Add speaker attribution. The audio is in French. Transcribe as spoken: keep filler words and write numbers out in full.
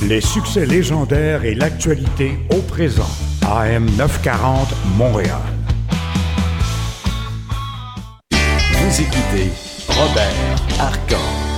Speaker 1: Les succès légendaires et l'actualité au présent. A M neuf cent quarante Montréal.
Speaker 2: Vous écoutez Robert Arcan.